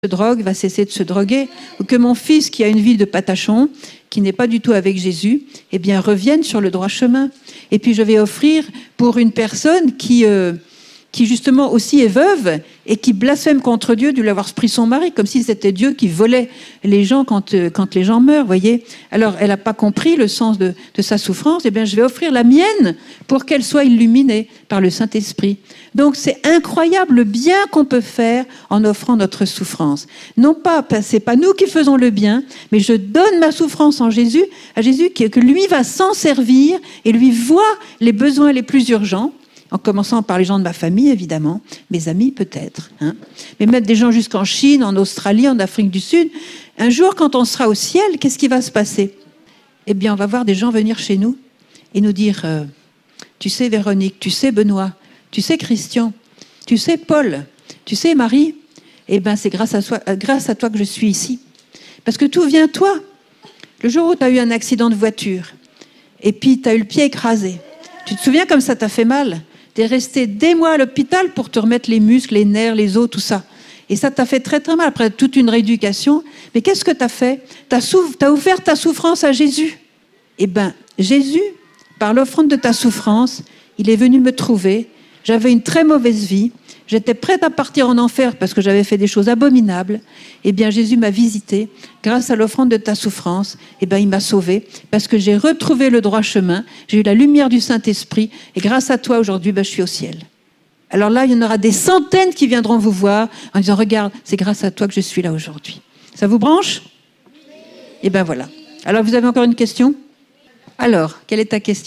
se drogue va cesser de se droguer, ou que mon fils qui a une vie de patachon, qui n'est pas du tout avec Jésus, eh bien revienne sur le droit chemin. Et puis je vais offrir pour une personne qui justement aussi est veuve et qui blasphème contre Dieu de lui avoir pris son mari, comme si c'était Dieu qui volait les gens quand les gens meurent, voyez. Alors elle n'a pas compris le sens de sa souffrance, eh bien je vais offrir la mienne pour qu'elle soit illuminée par le Saint-Esprit. Donc c'est incroyable le bien qu'on peut faire en offrant notre souffrance. Non pas, c'est pas nous qui faisons le bien, mais je donne ma souffrance à Jésus que lui va s'en servir et lui voit les besoins les plus urgents. En commençant par les gens de ma famille, évidemment, mes amis peut-être, mais mettre des gens jusqu'en Chine, en Australie, en Afrique du Sud. Un jour, quand on sera au ciel, qu'est-ce qui va se passer ? Eh bien, on va voir des gens venir chez nous et nous dire tu sais Véronique, tu sais Benoît, tu sais Christian, tu sais Paul, tu sais Marie, eh bien c'est grâce à toi que je suis ici. Parce que tout vient de toi. Le jour où tu as eu un accident de voiture et puis tu as eu le pied écrasé, tu te souviens comme ça t'a fait mal ? Tu es resté des mois à l'hôpital pour te remettre les muscles, les nerfs, les os, tout ça. Et ça t'a fait très très mal, après toute une rééducation. Mais qu'est-ce que tu as fait ? Tu as offert ta souffrance à Jésus. Eh bien, Jésus, par l'offrande de ta souffrance, il est venu me trouver. J'avais une très mauvaise vie. J'étais prête à partir en enfer parce que j'avais fait des choses abominables. Eh bien, Jésus m'a visité. Grâce à l'offrande de ta souffrance, eh bien, il m'a sauvée parce que j'ai retrouvé le droit chemin. J'ai eu la lumière du Saint-Esprit. Et grâce à toi, aujourd'hui, je suis au ciel. Alors là, il y en aura des centaines qui viendront vous voir en disant, regarde, c'est grâce à toi que je suis là aujourd'hui. Ça vous branche ? Eh bien, voilà. Alors, vous avez encore une question ? Alors, quelle est ta question ?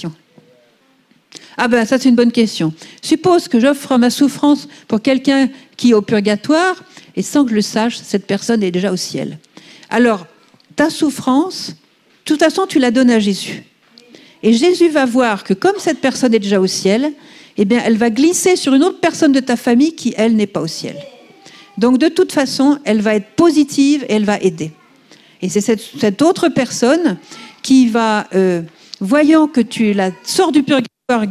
Ah ben ça c'est une bonne question. Suppose que j'offre ma souffrance pour quelqu'un qui est au purgatoire et sans que je le sache, cette personne est déjà au ciel. Alors, ta souffrance, de toute façon tu la donnes à Jésus. Et Jésus va voir que comme cette personne est déjà au ciel, eh bien elle va glisser sur une autre personne de ta famille qui elle n'est pas au ciel. Donc de toute façon, elle va être positive et elle va aider. Et c'est cette autre personne qui va, voyant que tu la sors du purgatoire,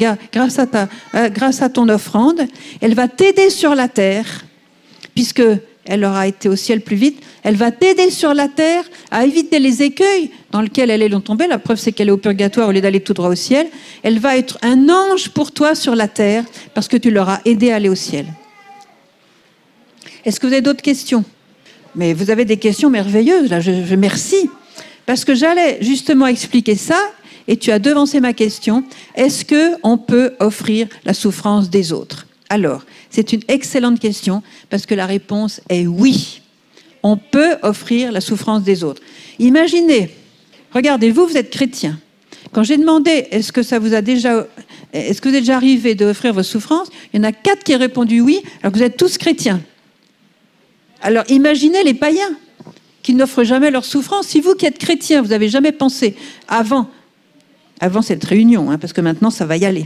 grâce à ton offrande, elle va t'aider sur la terre, puisque elle aura été au ciel plus vite, elle va t'aider sur la terre à éviter les écueils dans lesquels elle est tombée. La preuve, c'est qu'elle est au purgatoire au lieu d'aller tout droit au ciel. Elle va être un ange pour toi sur la terre, parce que tu l'auras aidé à aller au ciel. Est-ce que vous avez d'autres questions ? Mais vous avez des questions merveilleuses, là, je merci, parce que j'allais justement expliquer ça. Et tu as devancé ma question, est-ce qu'on peut offrir la souffrance des autres ? Alors, c'est une excellente question parce que la réponse est oui. On peut offrir la souffrance des autres. Imaginez, regardez, vous êtes chrétien. Quand j'ai demandé, est-ce que vous êtes déjà arrivé d'offrir vos souffrances ? Il y en a 4 qui ont répondu oui, alors que vous êtes tous chrétiens. Alors, imaginez les païens qui n'offrent jamais leur souffrance. Si vous qui êtes chrétien, vous n'avez jamais pensé avant cette réunion, parce que maintenant ça va y aller,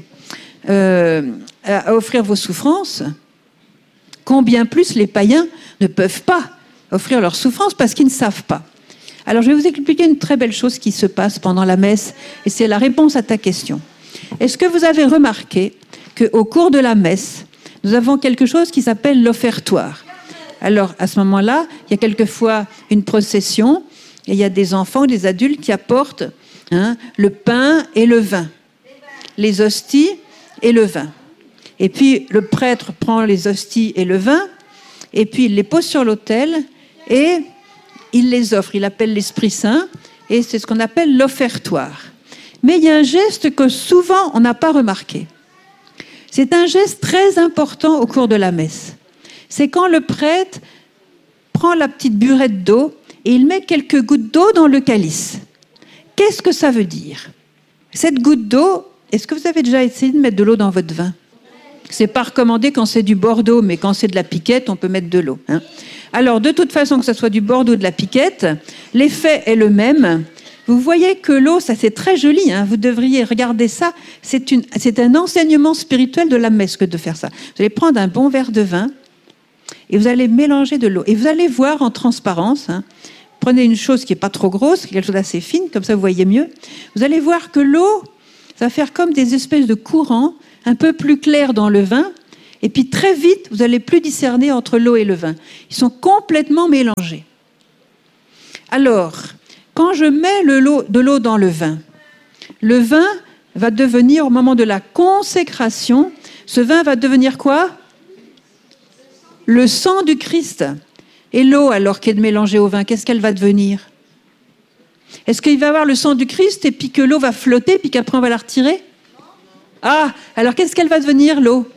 à offrir vos souffrances, combien plus les païens ne peuvent pas offrir leurs souffrances parce qu'ils ne savent pas. Alors je vais vous expliquer une très belle chose qui se passe pendant la messe, et c'est la réponse à ta question. Est-ce que vous avez remarqué qu'au cours de la messe, nous avons quelque chose qui s'appelle l'offertoire ? Alors à ce moment-là, il y a quelquefois une procession, et il y a des enfants ou des adultes qui apportent le pain et le vin, les hosties et le vin. Et puis le prêtre prend les hosties et le vin, et puis il les pose sur l'autel et il les offre. Il appelle l'Esprit Saint, et c'est ce qu'on appelle l'offertoire. Mais il y a un geste que souvent on n'a pas remarqué. C'est un geste très important au cours de la messe. C'est quand le prêtre prend la petite burette d'eau et il met quelques gouttes d'eau dans le calice. Qu'est-ce que ça veut dire ? Cette goutte d'eau, est-ce que vous avez déjà essayé de mettre de l'eau dans votre vin ? C'est pas recommandé quand c'est du Bordeaux, mais quand c'est de la piquette, on peut mettre de l'eau. Alors, de toute façon, que ce soit du Bordeaux ou de la piquette, l'effet est le même. Vous voyez que l'eau, ça c'est très joli, vous devriez regarder ça. C'est un enseignement spirituel de la messe que de faire ça. Vous allez prendre un bon verre de vin et vous allez mélanger de l'eau. Et vous allez voir en transparence, prenez une chose qui n'est pas trop grosse, quelque chose d'assez fine, comme ça vous voyez mieux. Vous allez voir que l'eau, ça va faire comme des espèces de courants un peu plus clairs dans le vin. Et puis très vite, vous n'allez plus discerner entre l'eau et le vin. Ils sont complètement mélangés. Alors, quand je mets de l'eau dans le vin va devenir, au moment de la consécration, ce vin va devenir quoi? Le sang du Christ. Et l'eau, alors qui est mélangée au vin, qu'est-ce qu'elle va devenir? Est-ce qu'il va y avoir le sang du Christ et puis que l'eau va flotter, puis qu'après on va la retirer? Ah, alors qu'est-ce qu'elle va devenir, l'eau?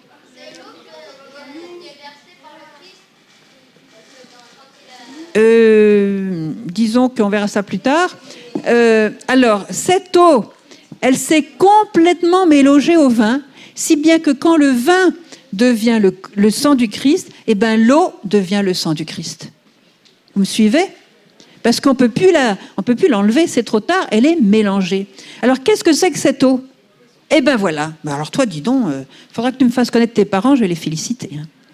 Disons qu'on verra ça plus tard. Alors, cette eau, elle s'est complètement mélangée au vin, si bien que quand le vin devient le sang du Christ, eh ben l'eau devient le sang du Christ. Vous me suivez? Parce qu'on peut plus l'enlever, c'est trop tard, elle est mélangée. Alors, qu'est-ce que c'est que cette eau? Eh ben voilà. Ben alors toi, dis donc, faudra que tu me fasses connaître tes parents, je vais les féliciter.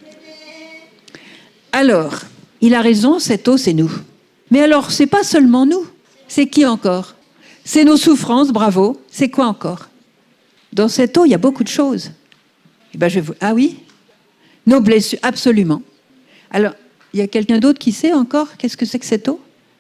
Alors, il a raison, cette eau, c'est nous. Mais alors, c'est pas seulement nous. C'est qui encore? C'est nos souffrances, bravo. C'est quoi encore? Dans cette eau, il y a beaucoup de choses. Eh ben, ah oui? Nos blessures, absolument. Alors, il y a quelqu'un d'autre qui sait encore qu'est-ce que c'est que cette eau?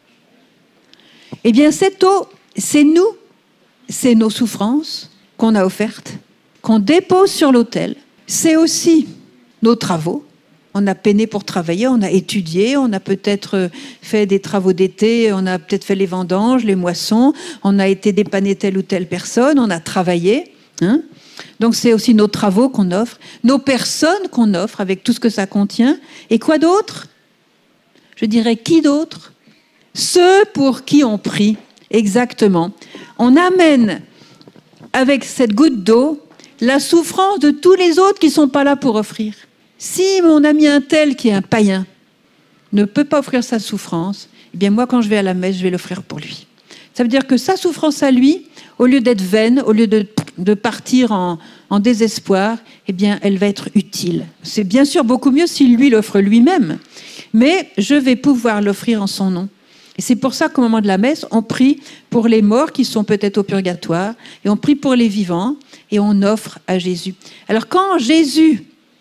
Eh bien, cette eau, c'est nous, c'est nos souffrances qu'on a offertes, qu'on dépose sur l'autel. C'est aussi nos travaux. On a peiné pour travailler, on a étudié, on a peut-être fait des travaux d'été, on a peut-être fait les vendanges, les moissons, on a été dépanner telle ou telle personne, on a travaillé. Donc c'est aussi nos travaux qu'on offre, nos personnes qu'on offre avec tout ce que ça contient. Et quoi d'autre? Je dirais qui d'autre? Ceux pour qui on prie, exactement. On amène avec cette goutte d'eau la souffrance de tous les autres qui ne sont pas là pour offrir. Si mon ami un tel qui est un païen ne peut pas offrir sa souffrance, eh bien moi quand je vais à la messe, je vais l'offrir pour lui. Ça veut dire que sa souffrance à lui, au lieu d'être vaine, au lieu de partir en désespoir, eh bien elle va être utile. C'est bien sûr beaucoup mieux s'il lui l'offre lui-même, mais je vais pouvoir l'offrir en son nom. Et c'est pour ça qu'au moment de la messe, on prie pour les morts qui sont peut-être au purgatoire, et on prie pour les vivants, et on offre à Jésus. Alors quand Jésus,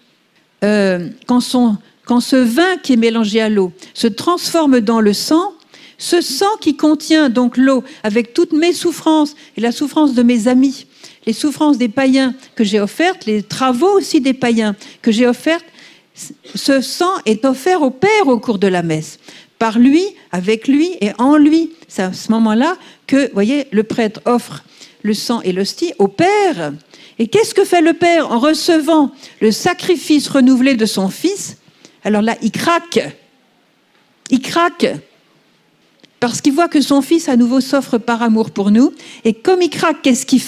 quand ce vin qui est mélangé à l'eau se transforme dans le sang, ce sang qui contient donc l'eau avec toutes mes souffrances et la souffrance de mes amis, les souffrances des païens que j'ai offertes, les travaux aussi des païens que j'ai offertes, ce sang est offert au Père au cours de la messe. Par lui, avec lui et en lui. C'est à ce moment-là que, vous voyez, le prêtre offre le sang et l'hostie au Père. Et qu'est-ce que fait le Père en recevant le sacrifice renouvelé de son Fils? Alors là, il craque. Il craque. Parce qu'il voit que son Fils à nouveau s'offre par amour pour nous. Et comme il craque, qu'est-ce qu'il fait?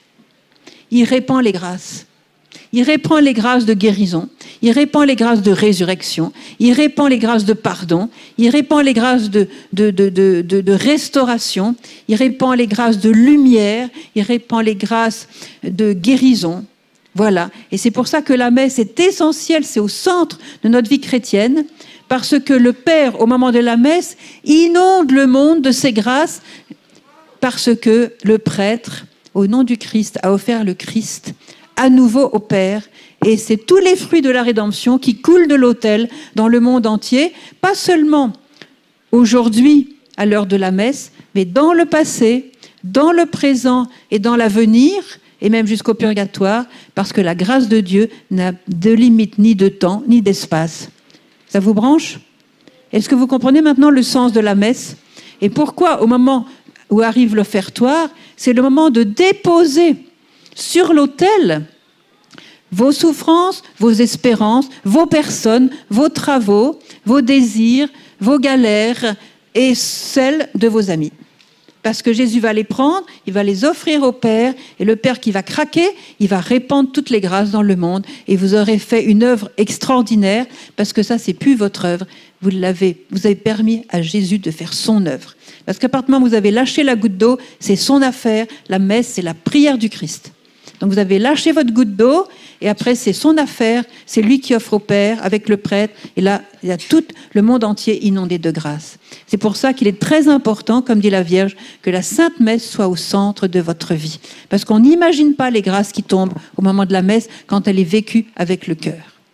Il répand les grâces. Il répand les grâces de guérison, il répand les grâces de résurrection, il répand les grâces de pardon, il répand les grâces de restauration, il répand les grâces de lumière, il répand les grâces de guérison. Voilà. Et c'est pour ça que la messe est essentielle, c'est au centre de notre vie chrétienne, parce que le Père, au moment de la messe, inonde le monde de ses grâces, parce que le prêtre, au nom du Christ, a offert le Christ à nouveau au Père, et c'est tous les fruits de la rédemption qui coulent de l'autel dans le monde entier, pas seulement aujourd'hui à l'heure de la messe, mais dans le passé, dans le présent et dans l'avenir, et même jusqu'au purgatoire, parce que la grâce de Dieu n'a de limite ni de temps ni d'espace. Ça vous branche? Est-ce que vous comprenez maintenant le sens de la messe? Et pourquoi au moment où arrive l'offertoire, c'est le moment de déposer sur l'autel vos souffrances, vos espérances, vos personnes, vos travaux, vos désirs, vos galères et celles de vos amis. Parce que Jésus va les prendre, il va les offrir au Père, et le Père qui va craquer, il va répandre toutes les grâces dans le monde, et vous aurez fait une œuvre extraordinaire, parce que ça, c'est plus votre œuvre. Vous avez permis à Jésus de faire son œuvre. Parce qu'à partir du moment où vous avez lâché la goutte d'eau, c'est son affaire. La messe, c'est la prière du Christ. Donc vous avez lâché votre goutte d'eau, et après c'est son affaire, c'est lui qui offre au Père avec le prêtre, et là il y a tout le monde entier inondé de grâce. C'est pour ça qu'il est très important, comme dit la Vierge, que la Sainte Messe soit au centre de votre vie. Parce qu'on n'imagine pas les grâces qui tombent au moment de la messe quand elle est vécue avec le cœur.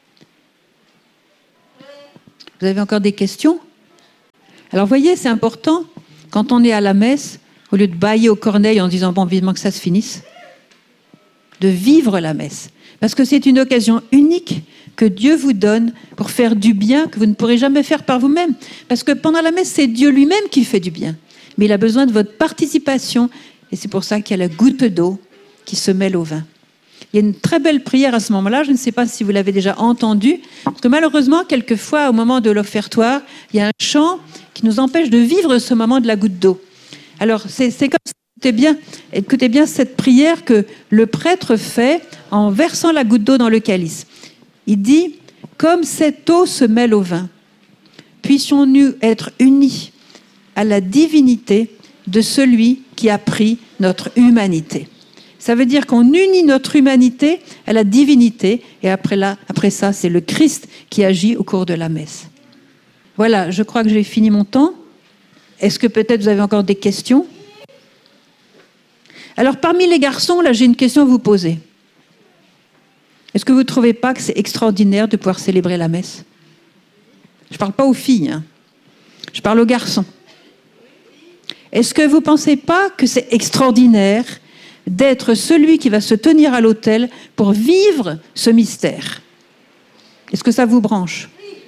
Vous avez encore des questions? Alors, vous voyez, c'est important, quand on est à la messe, au lieu de bâiller aux corneilles en disant « bon, vivement que ça se finisse », de vivre la messe. Parce que c'est une occasion unique que Dieu vous donne pour faire du bien que vous ne pourrez jamais faire par vous-même. Parce que pendant la messe, c'est Dieu lui-même qui fait du bien. Mais il a besoin de votre participation. Et c'est pour ça qu'il y a la goutte d'eau qui se mêle au vin. Il y a une très belle prière à ce moment-là. Je ne sais pas si vous l'avez déjà entendue. Parce que malheureusement, quelquefois, au moment de l'offertoire, il y a un chant qui nous empêche de vivre ce moment de la goutte d'eau. Alors, c'est comme ça. Écoutez bien cette prière que le prêtre fait en versant la goutte d'eau dans le calice. Il dit « Comme cette eau se mêle au vin, puissions-nous être unis à la divinité de celui qui a pris notre humanité. » Ça veut dire qu'on unit notre humanité à la divinité, et après ça, c'est le Christ qui agit au cours de la messe. Voilà, je crois que j'ai fini mon temps. Est-ce que peut-être vous avez encore des questions ? Alors, parmi les garçons, là, j'ai une question à vous poser. Est-ce que vous ne trouvez pas que c'est extraordinaire de pouvoir célébrer la messe ? Je ne parle pas aux filles, hein. Je parle aux garçons. Est-ce que vous ne pensez pas que c'est extraordinaire d'être celui qui va se tenir à l'autel pour vivre ce mystère ? Est-ce que ça vous branche ?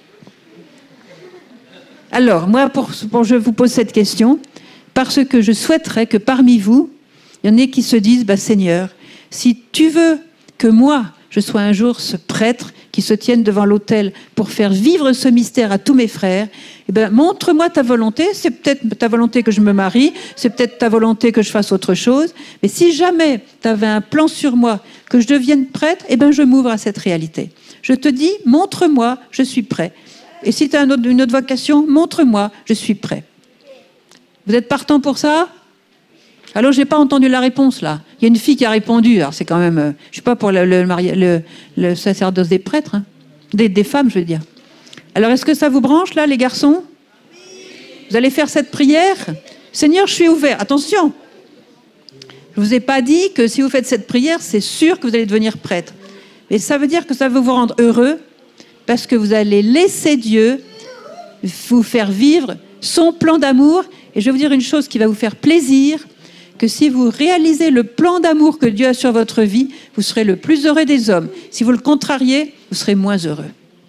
Alors, moi, je vous pose cette question parce que je souhaiterais que parmi vous, il y en ait qui se disent, Seigneur, si tu veux que moi, je sois un jour ce prêtre qui se tienne devant l'autel pour faire vivre ce mystère à tous mes frères, montre-moi ta volonté. C'est peut-être ta volonté que je me marie, c'est peut-être ta volonté que je fasse autre chose. Mais si jamais tu avais un plan sur moi, que je devienne prêtre, je m'ouvre à cette réalité. Je te dis, montre-moi, je suis prêt. Et si tu as une autre vocation, montre-moi, je suis prêt. Vous êtes partant pour ça ? Alors, je n'ai pas entendu la réponse, là. Il y a une fille qui a répondu. Alors, c'est quand même... je ne suis pas pour le sacerdoce des prêtres, hein. Des femmes, je veux dire. Alors, est-ce que ça vous branche, là, les garçons ? Vous allez faire cette prière ? Seigneur, je suis ouvert. Attention, je ne vous ai pas dit que si vous faites cette prière, c'est sûr que vous allez devenir prêtre. Mais ça veut dire que ça va vous rendre heureux parce que vous allez laisser Dieu vous faire vivre son plan d'amour. Et je vais vous dire une chose qui va vous faire plaisir, que si vous réalisez le plan d'amour que Dieu a sur votre vie, vous serez le plus heureux des hommes. Si vous le contrariez, vous serez moins heureux.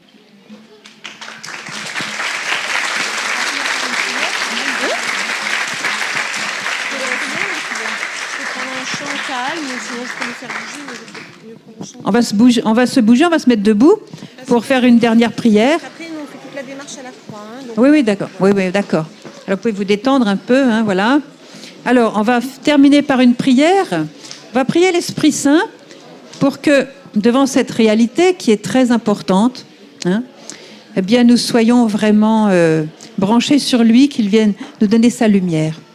On va se bouger, on va se mettre debout pour faire une dernière prière. Après, nous, on fait toute la démarche à la croix. Oui, d'accord. Oui, d'accord. Alors, vous pouvez vous détendre un peu, hein, voilà. Alors, on va terminer par une prière. On va prier l'Esprit Saint pour que, devant cette réalité qui est très importante, nous soyons vraiment branchés sur lui, qu'il vienne nous donner sa lumière.